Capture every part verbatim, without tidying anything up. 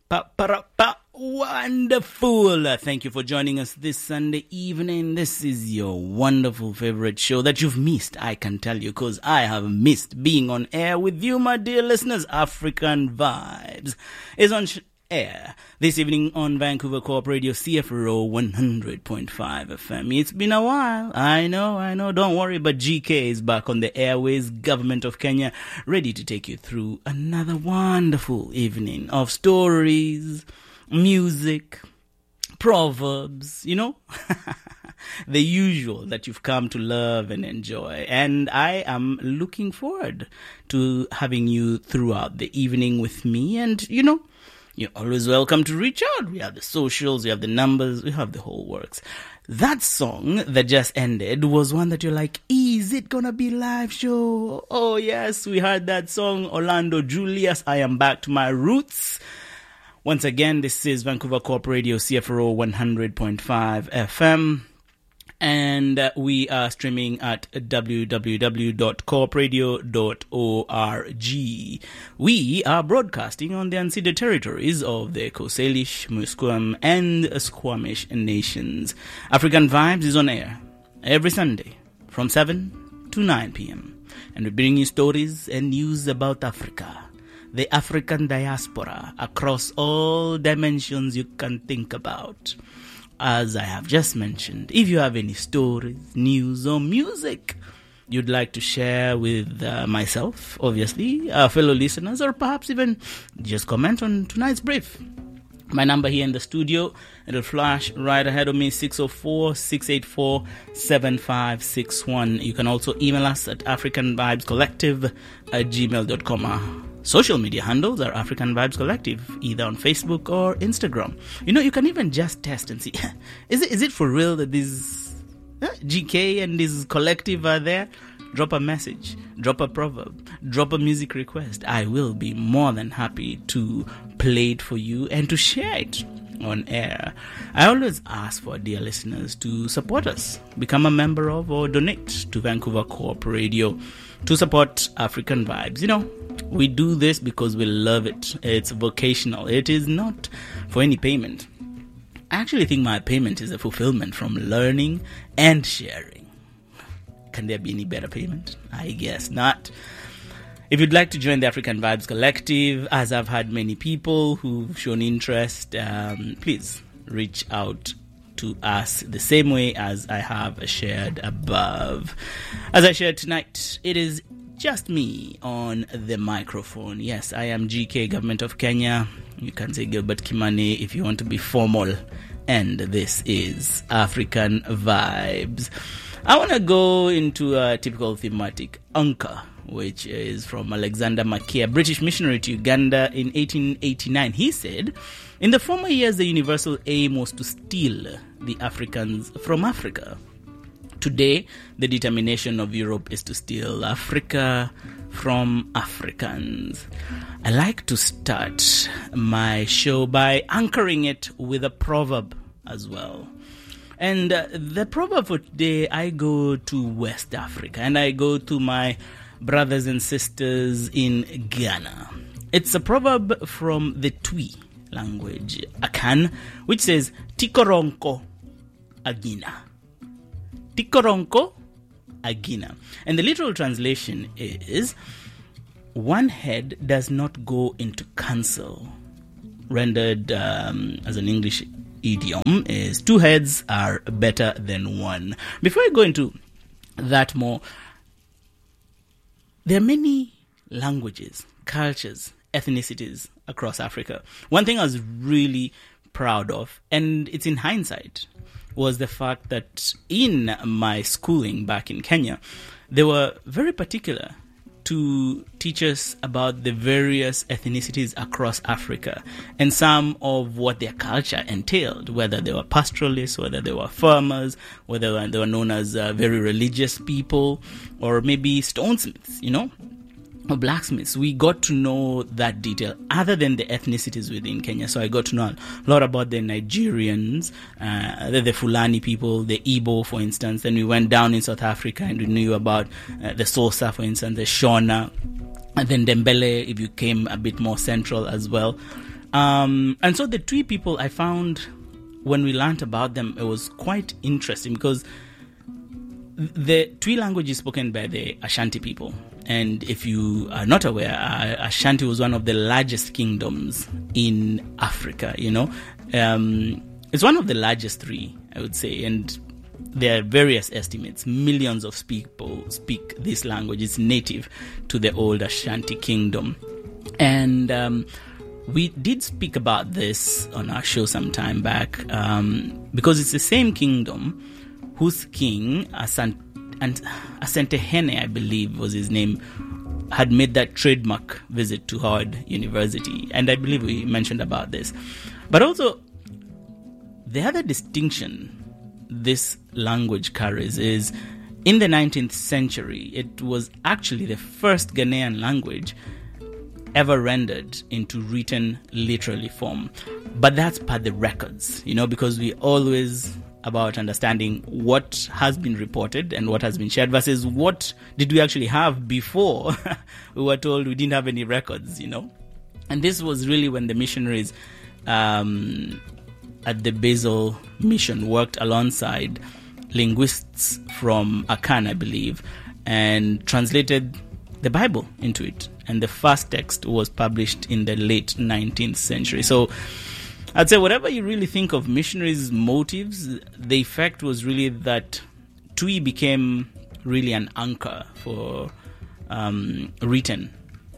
Pa, para, pa, wonderful. Thank you for joining us this Sunday evening. This is your wonderful favorite show that you've missed, I can tell you, because I have missed being on air with you, my dear listeners. African Vibes is on sh- air this evening on Vancouver Co-op Radio, C F R O one hundred point five F M. It's been a while. I know, I know. Don't worry, but G K is back on the airways, Government of Kenya, ready to take you through another wonderful evening of stories, music, proverbs, you know, the usual that you've come to love and enjoy. And I am looking forward to having you throughout the evening with me. And, you know, you're always welcome to reach out. We have the socials, we have the numbers, we have the whole works. That song that just ended was one that you're like, is it gonna be live show? Oh yes, we heard that song, Orlando Julius, I Am Back to My Roots. Once again, this is Vancouver Co-op Radio, C F R O one hundred point five F M. And uh, we are streaming at w w w dot coop radio dot org. We are broadcasting on the unceded territories of the Coast Salish, Musqueam, and Squamish nations. African Vibes is on air every Sunday from seven to nine p.m. And we bring you stories and news about Africa, the African diaspora, across all dimensions you can think about. As I have just mentioned, if you have any stories, news, or music you'd like to share with uh, myself, obviously, our fellow listeners, or perhaps even just comment on tonight's brief, my number here in the studio, it'll flash right ahead of me, six oh four, six eight four, seven five six one. You can also email us at african vibes collective at gmail dot com. Our social media handles are African Vibes Collective, either on Facebook or Instagram. You know, you can even just test and see, is it is it for real that this uh, G K and this collective are there? Drop a message, drop a proverb, drop a music request. I will be more than happy to play it for you and to share it on air. I always ask for dear listeners to support us, become a member of or donate to Vancouver Co-op Radio to support African Vibes. You know, we do this because we love it. It's vocational. It is not for any payment. I actually think my payment is a fulfillment from learning and sharing. Can there be any better payment? I guess not. If you'd like to join the African Vibes Collective, as I've had many people who've shown interest, um, please reach out to us the same way as I have shared above. As I shared tonight, it is just me on the microphone. Yes, I am G K, Government of Kenya. You can say Gilbert Kimani if you want to be formal. And this is African Vibes. I want to go into a typical thematic anchor, which is from Alexander Mackay, a British missionary to Uganda in eighteen eighty-nine. He said, in the former years, the universal aim was to steal the Africans from Africa. Today, the determination of Europe is to steal Africa from Africans. I like to start my show by anchoring it with a proverb as well. And uh, the proverb for today, I go to West Africa and I go to my brothers and sisters in Ghana. It's a proverb from the Twi language, Akan, which says, Tikoronko Agina. Tikoronko Agina. And the literal translation is, one head does not go into council. Rendered um, as an English idiom is, two heads are better than one. Before I go into that more, there are many languages, cultures, ethnicities across Africa. One thing I was really proud of, and it's in hindsight, was the fact that in my schooling back in Kenya, they were very particular to teach us about the various ethnicities across Africa and some of what their culture entailed, whether they were pastoralists, whether they were farmers, whether they were known as uh, very religious people, or maybe stonesmiths, you know, or blacksmiths. We got to know that detail other than the ethnicities within Kenya. So I got to know a lot about the Nigerians, uh, the, the Fulani people, the Igbo, for instance. Then we went down in South Africa and we knew about uh, the Xhosa, for instance, the Shona, and then Dembele, if you came a bit more central as well. Um, and so the Twi people, I found when we learned about them, it was quite interesting because the Twi language is spoken by the Ashanti people. And if you are not aware, uh, Ashanti was one of the largest kingdoms in Africa, you know. Um, it's one of the largest three, I would say. And there are various estimates. Millions of people speak this language. It's native to the old Ashanti kingdom. And um, we did speak about this on our show some time back um, because it's the same kingdom whose king, Asant- and Asantehene, I believe was his name, had made that trademark visit to Howard University. And I believe we mentioned about this. But also, the other distinction this language carries is in the nineteenth century, it was actually the first Ghanaian language ever rendered into written literary form. But that's per the records, you know, because we always about understanding what has been reported and what has been shared versus what did we actually have before we were told we didn't have any records, you know. And this was really when the missionaries um, at the Basel Mission worked alongside linguists from Akan, I believe, and translated the Bible into it. And the first text was published in the late nineteenth century. So I'd say whatever you really think of missionaries' motives, the effect was really that Twi became really an anchor for um, written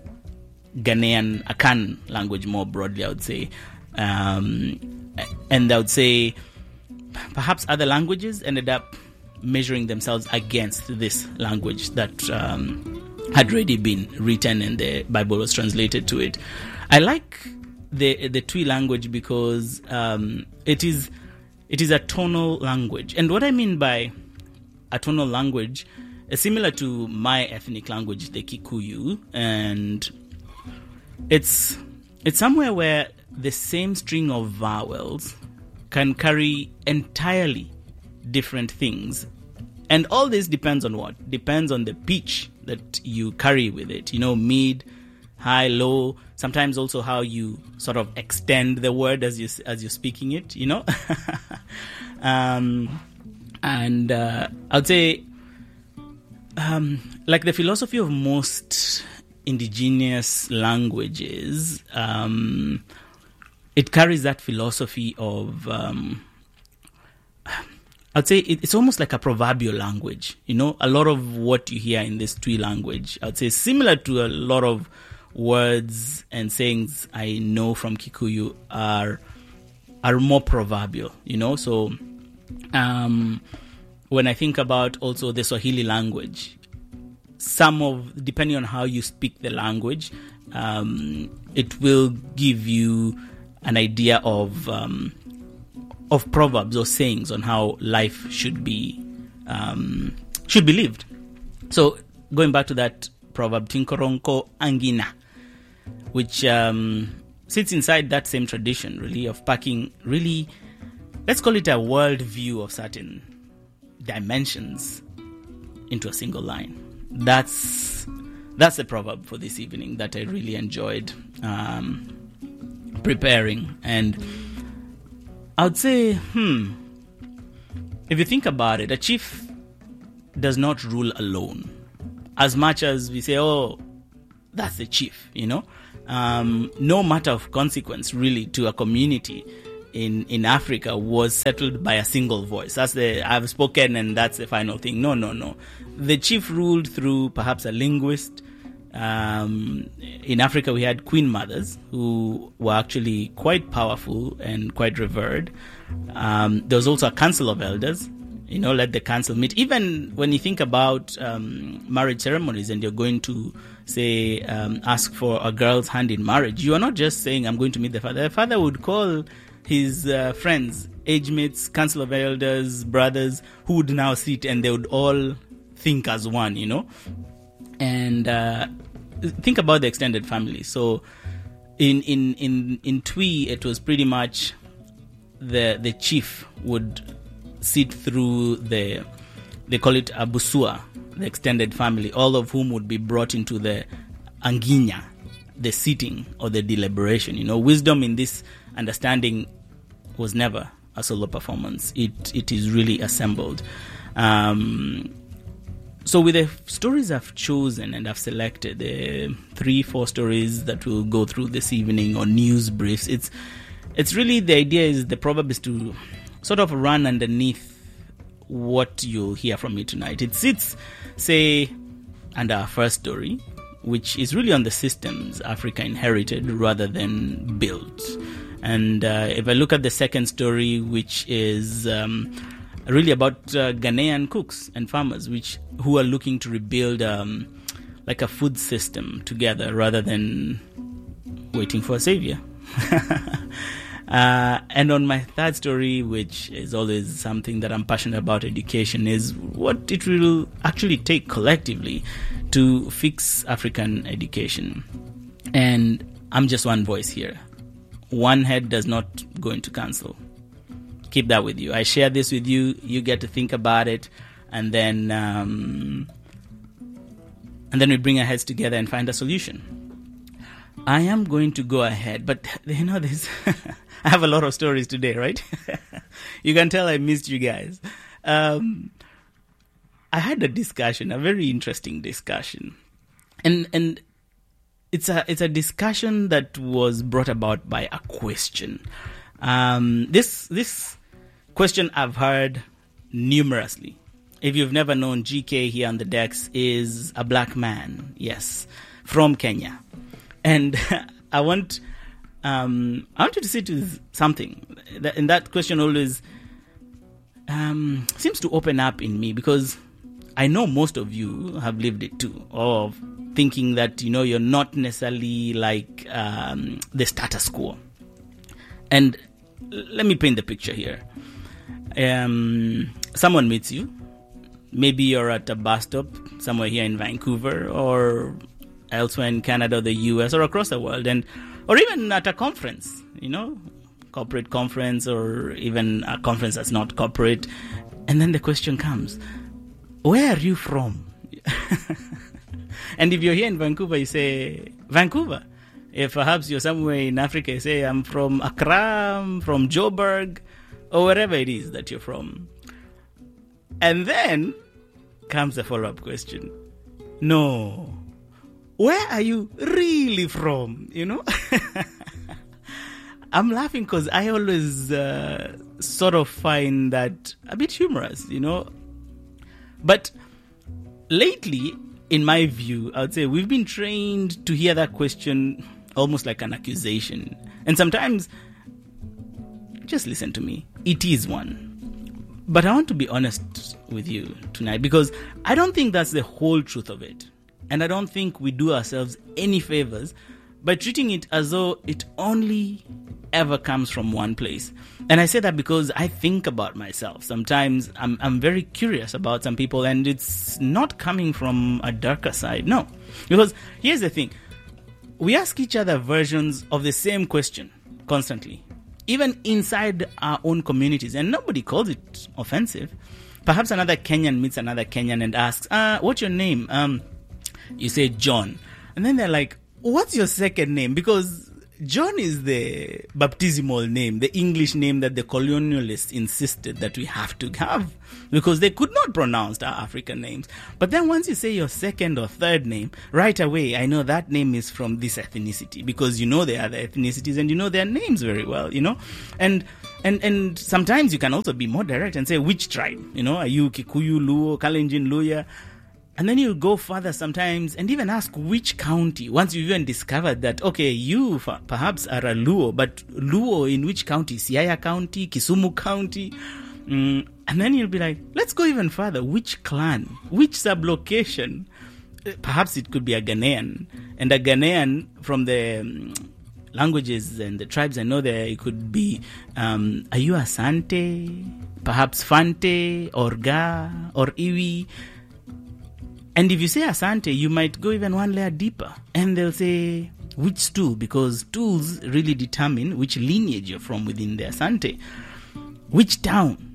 Ghanaian Akan language more broadly, I would say. Um, and I would say perhaps other languages ended up measuring themselves against this language that um, had already been written and the Bible was translated to it. I like the the Twi language because um, it is it is a tonal language. And what I mean by a tonal language is similar to my ethnic language, the Kikuyu, and it's it's somewhere where the same string of vowels can carry entirely different things. And all this depends on what? Depends on the pitch that you carry with it. You know, mid, high, low, sometimes also how you sort of extend the word as you as you're speaking it, you know. um, and uh, I'd say, um, like the philosophy of most indigenous languages, um, it carries that philosophy of, um, I'd say it, it's almost like a proverbial language. You know, a lot of what you hear in this Twi language, I'd say similar to a lot of words and sayings I know from Kikuyu are are more proverbial, you know. So um, when I think about also the Swahili language, some of, depending on how you speak the language, um, it will give you an idea of um, of proverbs or sayings on how life should be um, should be lived. So going back to that proverb, Tinkoronko Angina, which um, sits inside that same tradition, really, of packing, really, let's call it a world view of certain dimensions into a single line. That's that's a proverb for this evening that I really enjoyed um, preparing. And I would say, hmm, if you think about it, a chief does not rule alone. As much as we say, oh, that's the chief, you know. Um, no matter of consequence, really, to a community in, in Africa was settled by a single voice. That's the, I've spoken and that's the final thing. No, no, no. The chief ruled through perhaps a linguist. Um, in Africa, we had queen mothers who were actually quite powerful and quite revered. Um, there was also a council of elders. You know, let the council meet. Even when you think about um, marriage ceremonies and you're going to, say, um, ask for a girl's hand in marriage, you are not just saying, I'm going to meet the father. The father would call his uh, friends, age mates, council of elders, brothers, who would now sit and they would all think as one, you know. And uh, think about the extended family. So in, in, in, in Twi, it was pretty much the the chief would sit through the, they call it Abusua, the extended family, all of whom would be brought into the Anginya, the sitting or the deliberation. You know, wisdom in this understanding was never a solo performance. It it is really assembled. Um, so with the stories I've chosen and I've selected, the three, four stories that we'll go through this evening, or news briefs, it's it's really, the idea is, the proverb is to sort of run underneath what you'll hear from me tonight. It sits, say, under our first story, which is really on the systems Africa inherited rather than built. And uh, if I look at the second story, which is um, really about uh, Ghanaian cooks and farmers, which who are looking to rebuild um, like a food system together rather than waiting for a savior. uh, and on my third story, which is always something that I'm passionate about, education, is what it will actually take collectively to fix African education. And I'm just one voice here. One head does not go into council. Keep that with you. I share this with you. You get to think about it, and then um, and then we bring our heads together and find a solution. I am going to go ahead, but you know this. I have a lot of stories today, right? You can tell I missed you guys. Um, I had a discussion, a very interesting discussion, and and. It's a it's a discussion that was brought about by a question. Um, this this question I've heard numerously. If you've never known, G K here on the decks is a black man, yes, from Kenya, and I want um, I want you to see to something. And that question always um, seems to open up in me, because I know most of you have lived it too, of thinking that, you know, you're not necessarily like um, the status quo. And let me paint the picture here. Um, someone meets you. Maybe you're at a bus stop somewhere here in Vancouver, or elsewhere in Canada, or the U S, or across the world, and or even at a conference, you know, corporate conference, or even a conference that's not corporate. And then the question comes, where are you from? And if you're here in Vancouver, you say, Vancouver. If perhaps you're somewhere in Africa, you say, I'm from Accra, I'm from Joburg, or wherever it is that you're from. And then comes the follow-up question. No. Where are you really from? You know? I'm laughing because I always uh, sort of find that a bit humorous, you know? But lately, in my view, I would say we've been trained to hear that question almost like an accusation. And sometimes, just listen to me, it is one. But I want to be honest with you tonight, because I don't think that's the whole truth of it. And I don't think we do ourselves any favors by treating it as though it only ever comes from one place. And I say that because I think about myself. Sometimes I'm I'm very curious about some people, and it's not coming from a darker side. No. Because here's the thing. We ask each other versions of the same question constantly, even inside our own communities, and nobody calls it offensive. Perhaps another Kenyan meets another Kenyan and asks, uh, what's your name? Um, you say John. And then they're like, what's your second name? Because John is the baptismal name, the English name that the colonialists insisted that we have to have, because they could not pronounce our African names. But then once you say your second or third name, right away, I know that name is from this ethnicity, because you know the other ethnicities and you know their names very well, you know? And and and sometimes you can also be more direct and say, which tribe? You know, are you Kikuyu, Luo, Kalenjin, Luya? And then you go further sometimes and even ask which county, once you've even discovered that, okay, you f- perhaps are a Luo, but Luo in which county? Siaya County, Kisumu County? Mm, and then you'll be like, let's go even further. Which clan? Which sublocation? Perhaps it could be a Ghanaian. And a Ghanaian from the um, languages and the tribes I know there, it could be, um, are you Asante? Perhaps Fante, or Ga, or Iwi? And if you say Asante, you might go even one layer deeper. And they'll say, which stool? Because stools really determine which lineage you're from within the Asante. Which town?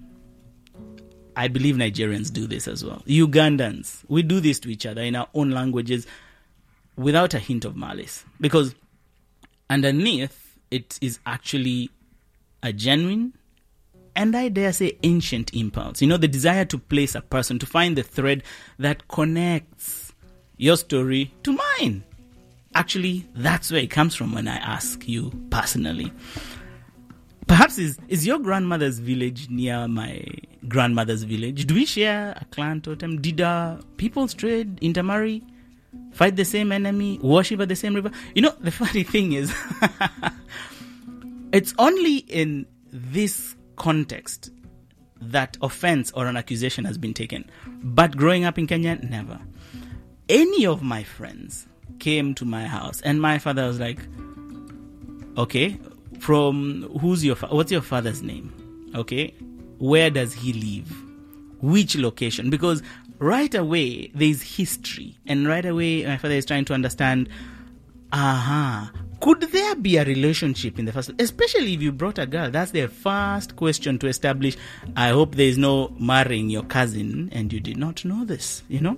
I believe Nigerians do this as well. Ugandans, we do this to each other in our own languages. without a hint of malice, because underneath it is actually a genuine and I dare say ancient impulse. You know, the desire to place a person, to find the thread that connects your story to mine. Actually, that's where it comes from when I ask you personally. Perhaps is is your grandmother's village near my grandmother's village? Do we share a clan totem? Did our peoples trade, intermarry, fight the same enemy, worship at the same river? You know, the funny thing is, it's only in this context that offense or an accusation has been taken. But growing up in Kenya, never. Any of my friends came to my house and my father was like, okay, from who's your fa- what's your father's name? Okay, where does he live? Which location? Because right away there's history, and right away my father is trying to understand, aha, uh-huh, could there be a relationship in the first place? Especially if you brought a girl, that's the first question to establish. I hope there is no marrying your cousin and you did not know this, you know?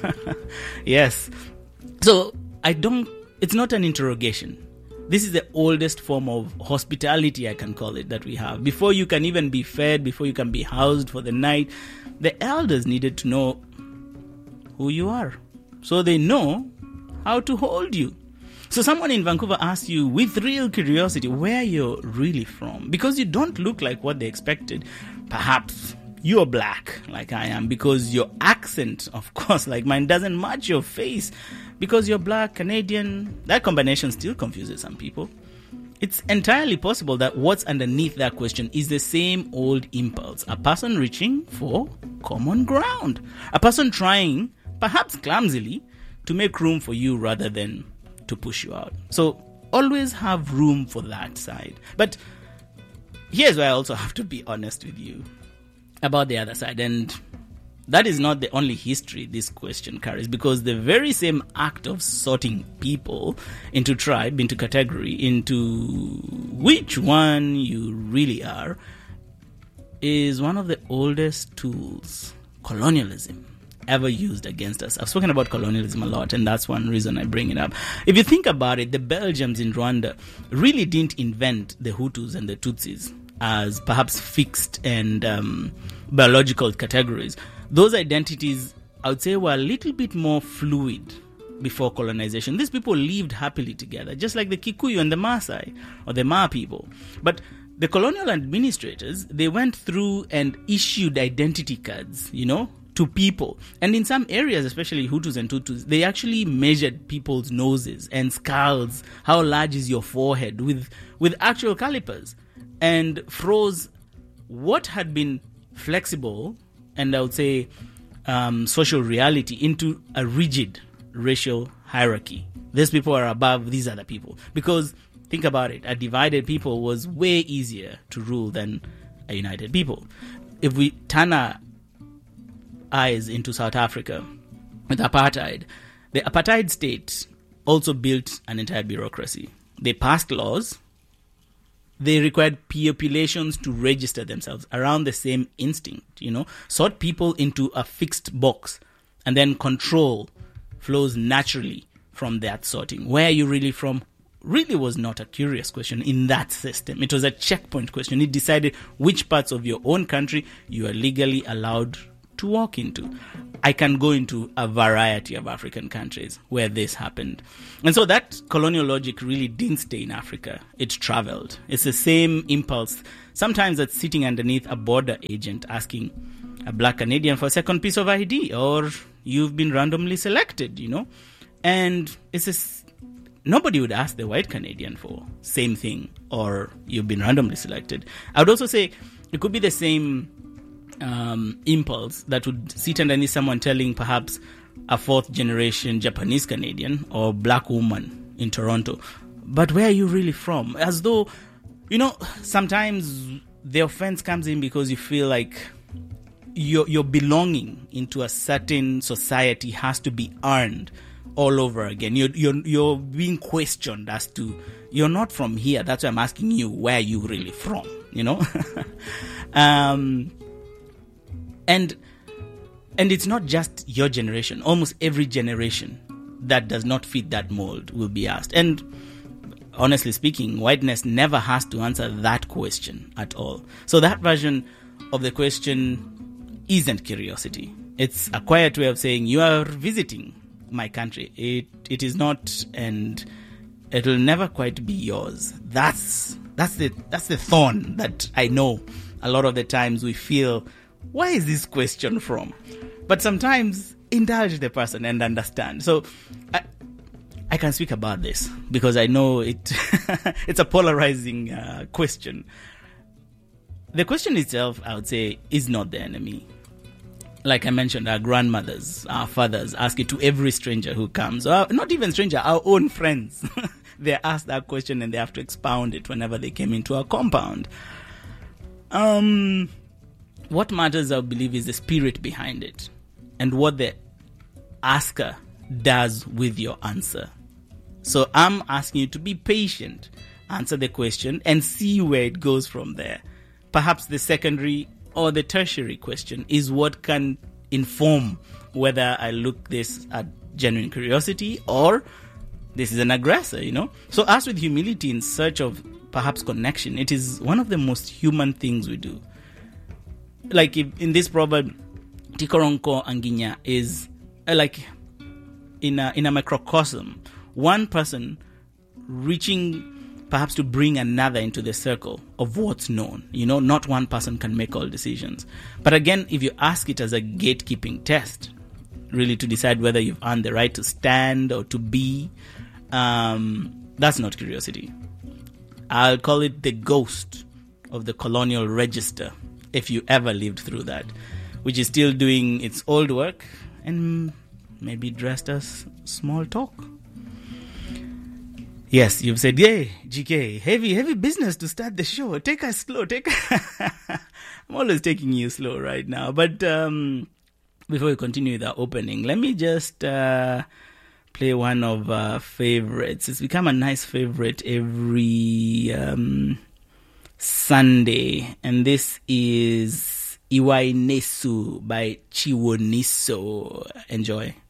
Yes. So I don't, it's not an interrogation. This is the oldest form of hospitality, I can call it, that we have. Before you can even be fed, before you can be housed for the night, the elders needed to know who you are, so they know how to hold you. So someone in Vancouver asks you with real curiosity where you're really from, because you don't look like what they expected. Perhaps you're black like I am, because your accent, of course, like mine, doesn't match your face. Because you're black, Canadian, that combination still confuses some people. It's entirely possible that what's underneath that question is the same old impulse. A person reaching for common ground. A person trying, perhaps clumsily, to make room for you rather than to push you out. So always have room for that side. But here's where I also have to be honest with you about the other side. And that is not the only history this question carries, because the very same act of sorting people into tribe, into category, into which one you really are, is one of the oldest tools colonialism ever used against us. I've spoken about colonialism a lot, and that's one reason I bring it up. If you think about it, the Belgians in Rwanda really didn't invent the Hutus and the Tutsis as perhaps fixed and um, biological categories. Those identities, I would say, were a little bit more fluid before colonization. These people lived happily together, just like the Kikuyu and the Maasai, or the Ma people. But the colonial administrators, they went through and issued identity cards, you know, to people. And in some areas, especially Hutus and Tutus, they actually measured people's noses and skulls. How large is your forehead, with, with actual calipers, and froze what had been flexible and I would say um, social reality into a rigid racial hierarchy. These people are above these other people. Because think about it, a divided people was way easier to rule than a united people. If we turn our eyes into South Africa with apartheid, the apartheid state also built an entire bureaucracy. They passed laws. They required populations to register themselves around the same instinct, you know, sort people into a fixed box, and then control flows naturally from that sorting. Where are you really from? Really was not a curious question in that system. It was a checkpoint question. It decided which parts of your own country you are legally allowed to walk into. I can go into a variety of African countries where this happened. And so that colonial logic really didn't stay in Africa. It traveled. It's the same impulse, sometimes that's sitting underneath a border agent asking a black Canadian for a second piece of I D, or you've been randomly selected, you know. And it's a, nobody would ask the white Canadian for same thing, or you've been randomly selected. I would also say it could be the same Um, impulse that would sit underneath someone telling perhaps a fourth generation Japanese Canadian or black woman in Toronto, but where are you really from? As though, you know, sometimes the offense comes in because you feel like your your belonging into a certain society has to be earned all over again. You're you're you're being questioned as to, you're not from here. That's why I'm asking you, where are you really from? You know. um. And and it's not just your generation. Almost every generation, that does not fit that mold will be asked. And honestly speaking, whiteness never has to answer that question at all. So that version of the question isn't curiosity. It's a quiet way of saying you are visiting my country. It it is not, and it will never quite be yours. That's that's the that's the thorn that I know a lot of the times we feel, where is this question from? But sometimes indulge the person and understand. So I, I can speak about this because I know it. It's a polarizing uh, question. The question itself, I would say, is not the enemy. Like I mentioned, our grandmothers, our fathers ask it to every stranger who comes, or not even stranger, our own friends. They ask that question and they have to expound it whenever they came into our compound. Um, what matters, I believe, is the spirit behind it and what the asker does with your answer. So I'm asking you to be patient, answer the question, and see where it goes from there. Perhaps the secondary or the tertiary question is what can inform whether I look this at genuine curiosity or this is an aggressor, you know. So as with humility in search of perhaps connection, it is one of the most human things we do. Like if, in this proverb, Tikoronko Anginya is uh, like in a, in a microcosm, one person reaching perhaps to bring another into the circle of what's known. You know, not one person can make all decisions. But again, if you ask it as a gatekeeping test, really to decide whether you've earned the right to stand or to be, um, that's not curiosity. I'll call it the ghost of the colonial register, if you ever lived through that, which is still doing its old work and maybe dressed as small talk. Yes, you've said, yay, G K, heavy, heavy business to start the show. Take us slow. Take. I'm always taking you slow right now. But um, before we continue with our opening, let me just uh, play one of our favorites. It's become a nice favorite every um, Sunday. And this is Iwai Nesu by Chiwoniso. Enjoy.